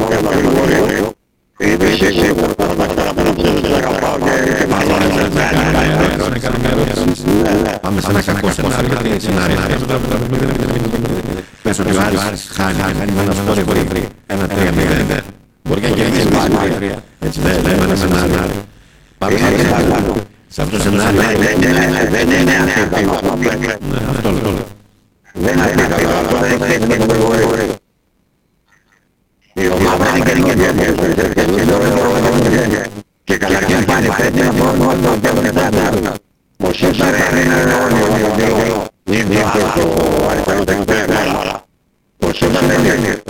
γρηγορίου. Είμαι σίγουρος πως θα καταφέρω να πάω και μάλλον να κάνω μια ερώτηση. Πάμε σε ένα κακό σενάριο, γιατί σενάριο πες ότι ο Άρης χάνει με ένα σκόρ βρει ένα 3-0, μπορεί και κερδίσει πάλι 3. Έτσι λέμε ένα σενάριο. Πάμε σε αυτό το σενάριο. δεν είναι αυτό. Αυτό λέω. Δεν είναι αυτό, δεν είναι γρηγορίου. Η ομάδα είναι και καταρχήν πάλι πρέπει να μπορούμε να το πετάμε. Ο Σίσαρ είναι ήδη το αριστερό τεχνικά. Ο Σίσαρ είναι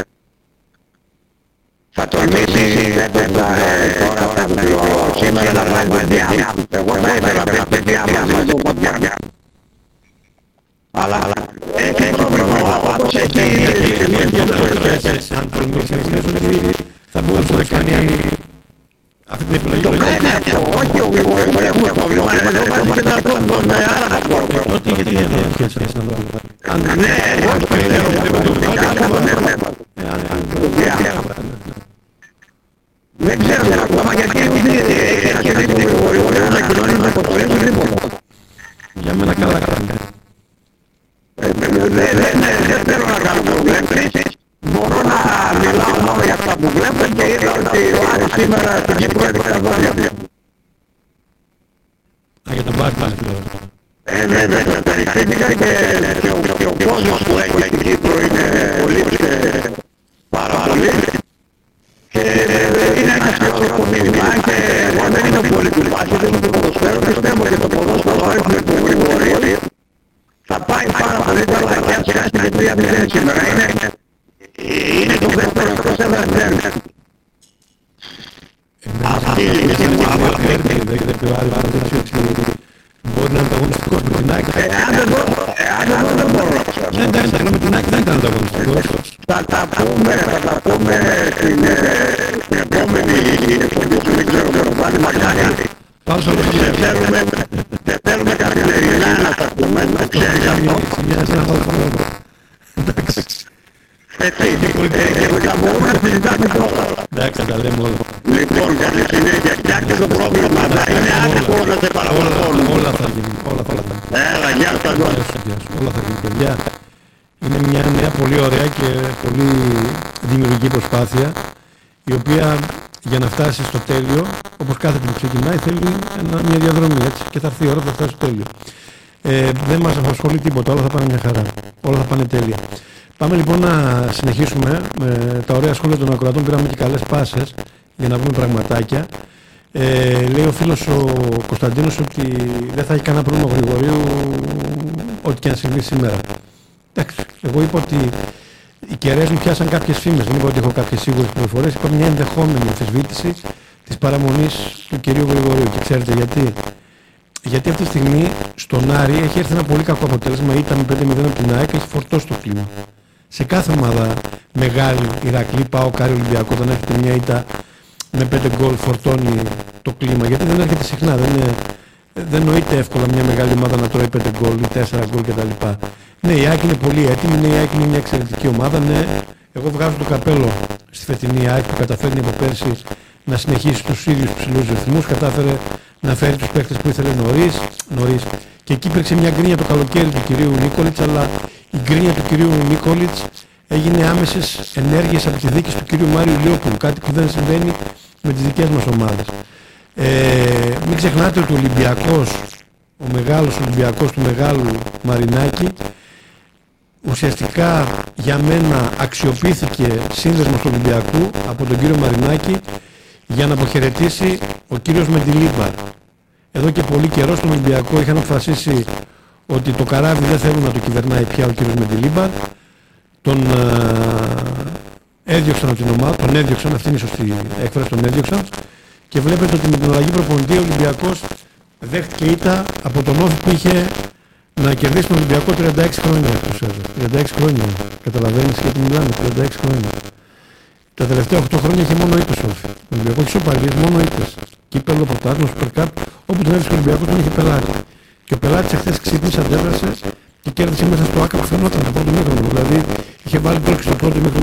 θα τολμήσει τώρα σήμερα να βγάλει παιδιά. Εγώ θα ήθελα παιδιά μαζί του παιδιά. Αλλά έχει πρόβλημα όπως έχει αν τολμήσει θα μπορούσε να κάνει αυτή την επιλογή. το κάνει αυτό, όχι ο Γρηγορίου, έχουμε πρόβλημα, εδώ βάζει και τα πρόβλημα, άρα τα πρόβλημα. Ότι γιατί δεν έχει Ναι, εγώ πιστεύω ότι δεν ξέρω ακόμα γιατί έχει δει τον Γρηγορίου, να κοινωνεί με το πρωί του λοιπόν. Για μένα καλά. Δεν θέλω να κάνω προβλέψεις. Μπορώ να μιλάω μόνο για αυτά που βλέπω και είδα ότι ο Άρης σήμερα στην Κύπρο έπαιξε τα βάρια. Για τον Πάρη πάλι Βέβαια, περιστήμικα και ο κόσμος που έχει στην Κύπρο είναι πολύ πάρα πολύ. Και είναι ένα σημαντικό μήνυμα και εγώ δεν είμαι πολύ του μπάσκετ, δεν είμαι του ποδοσφαίρου, πιστεύω και το ποδόσφαιρο έχουμε του Γρηγορίου. Θα πάει πάρα πολύ καλά και αν πιάσει την 3-0 σήμερα είναι το δεύτερο προς ένα τέρμι. Αυτή η ομάδα μπορεί να είναι ανταγωνιστικός με την ΑΕΚ. εάν δεν μπορώ να ξέρω. Ναι, εντάξει, με την ΑΕΚ δεν ήταν ανταγωνιστικός. Θα τα πούμε στην επόμενη εκπομπή του, δεν ξέρω ποιο πάλι μακάρι. Πάω σε όλους τους Δεν θέλουμε καθημερινά να τα πούμε, να ξέρεις αυτό. εντάξει. Έτσι, και θα μπορούμε να συζητάμε τώρα. Εντάξει, τα λέμε όλα. Λοιπόν, καλή συνέχεια, φτιάξτε το πρόβλημα, θα είναι άδικο να σε παραπονώ. Όλα θα γίνουν, όλα θα γίνουν. Έλα, γεια σας. Όλα θα γίνουν, παιδιά. Είναι μια πολύ ωραία και πολύ δημιουργική προσπάθεια, η οποία για να φτάσει στο τέλειο, όπως κάθε που ξεκινάει, θέλει μια διαδρομή, έτσι, και θα έρθει η ώρα που θα φτάσει στο τέλειο. Δεν μας απασχολεί τίποτα, όλα θα πάνε μια χαρά, όλα θα πάνε τέλεια. Πάμε λοιπόν να συνεχίσουμε με τα ωραία σχόλια των ακροατών. Πήραμε και καλές πάσες για να βρούμε πραγματάκια. Λέει ο φίλος ο Κωνσταντίνος ότι δεν θα έχει κανένα πρόβλημα Γρηγορίου ό,τι και αν συμβεί σήμερα. Εντάξει, εγώ είπα ότι οι κεραίες μου πιάσαν κάποιες φήμες, δεν είπα ότι έχω κάποιες σίγουρες πληροφορίες, είπα μια ενδεχόμενη αμφισβήτηση της παραμονής του κυρίου Γρηγορίου. Και ξέρετε γιατί? Γιατί αυτή τη στιγμή στον Άρη έχει έρθει ένα πολύ κακό αποτέλεσμα, ήταν 5-0 από την ΑΕΚ, έχει φορτώσει το κλίμα. Σε κάθε ομάδα μεγάλη, Ηρακλή, ΠΑΟΚ, Άρη, Ολυμπιακό, όταν έρχεται μια ήττα με 5 γκολ φορτώνει το κλίμα, γιατί δεν έρχεται συχνά, δεν νοείται εύκολα μια μεγάλη ομάδα να τρώει 5 γκολ ή 4 γκολ κτλ. Ναι, η ΑΕΚ είναι πολύ έτοιμη, ναι, η ΑΕΚ είναι μια εξαιρετική ομάδα, ναι, εγώ βγάζω το καπέλο στη φετινή ΑΕΚ που καταφέρνει από πέρσι να συνεχίσει τους ίδιους ψηλούς ρυθμούς, κατάφερε να φέρει τους παίκτες που ήθελε νωρίς. Και εκεί υπήρξε μια γκρίνια το καλοκαίρι του κυρίου Νίκολιτς, αλλά η γκρίνια του κυρίου Νίκολιτς έγινε άμεσες ενέργειες από τη δίκηση του κυρίου Μάριου Λιόπουλου, κάτι που δεν συμβαίνει με τις δικές μας ομάδες. Μην ξεχνάτε ότι ο Ολυμπιακός, ο μεγάλος Ολυμπιακός του μεγάλου Μαρινάκη, ουσιαστικά για μένα αξιοποιήθηκε σύνδεσμος του Ολυμπιακού από τον κύριο Μαρινάκη για να αποχαιρετήσει ο κύριος Μεντιλίμπαρ. Εδώ και πολύ καιρό στον Ολυμπιακό είχαν αποφασίσει ότι το καράβι δεν θέλουν να το κυβερνάει πια ο κύριος Μεντιλίμπαρ. Τον έδιωξαν από την ομάδα, τον έδιωξαν, αυτή είναι η σωστή έκφραση, τον έδιωξαν, και βλέπετε ότι με την αλλαγή προπονητή ο Ολυμπιακός δέχτηκε ήττα από τον Όφη που είχε να κερδίσει τον Ολυμπιακό 36 χρόνια. 36 χρόνια, καταλαβαίνεις γιατί μιλάμε, 36 χρόνια. Τα τελευταία 8 χρόνια είχε μόνο ήττες Όφη. Ο Ολυμπιακός είχε σοπαλίες, μόνο ήττες. Κύπελλο, πρωτάθλημα, Super Cup, όπου τον έβρισκε ο Ολυμπιακός τον είχε πελάτη. Και ο πελάτης εχθές ξύπνησε, αντέδρασε και κέρδισε μέσα στο άκρα που φαινόταν το πρώτο μήχρονο. Δηλαδή είχε βάλει τόξι στο πρώτο μήχρονο